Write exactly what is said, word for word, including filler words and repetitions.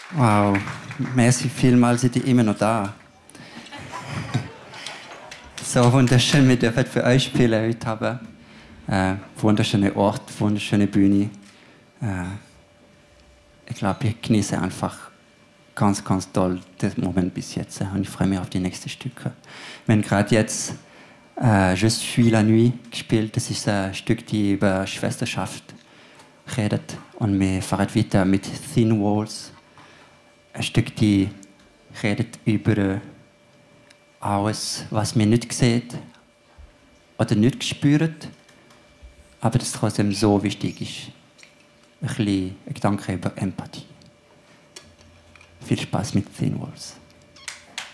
Wow, merci vielmals, seid ihr immer noch da. So wunderschön, wir dürfen für euch spielen heute haben. Äh, wunderschöner Ort, wunderschöne Bühne. Äh, ich glaube, ich genieße einfach ganz, ganz toll den Moment bis jetzt. Und ich freue mich auf die nächsten Stücke. Wir haben gerade jetzt äh, Je suis la nuit gespielt. Das ist ein Stück, das über Schwesterschaft redet. Und wir fahren weiter mit Thin Walls. Ein Stück, das redet über alles, was wir nicht sehen oder nicht spüren, aber das trotzdem so wichtig ist. Ein bisschen ein Gedanke über Empathie. Viel Spaß mit Thin Walls.